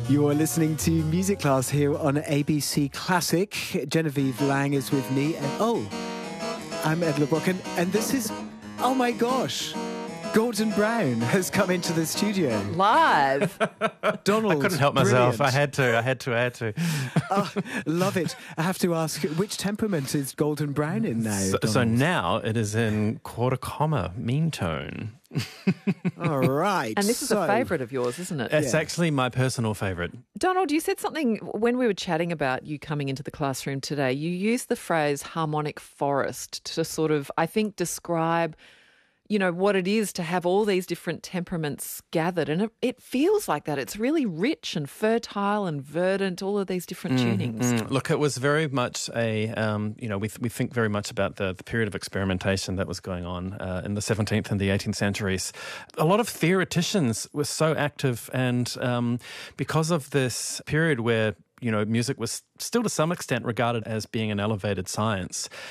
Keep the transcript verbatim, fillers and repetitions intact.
You are listening to Music Class here on A B C Classic. Genevieve Lang is with me, and oh, I'm Ed LeBrock, and, and this is, oh my gosh, Gordon Brown has come into the studio. Live. Donald, I couldn't help myself. brilliant. I had to, I had to, I had to. Oh, love it. I have to ask, which temperament is Gordon Brown in now, So, so Donald? now it is in quarter comma mean tone. All right. And this is so, a favourite of yours, isn't it? It's Yeah. actually my personal favourite. Donald, you said something when we were chatting about you coming into the classroom today. You used the phrase harmonic forest to sort of, I think, describe, you know, what it is to have all these different temperaments gathered. And it, it feels like that. It's really rich and fertile and verdant, all of these different tunings. Mm, look, it was very much a, um, you know, we we think very much about the, the period of experimentation that was going on uh, in the seventeenth and the eighteenth centuries. A lot of theoreticians were so active, and um, because of this period where, you know, music was still to some extent regarded as being an elevated science,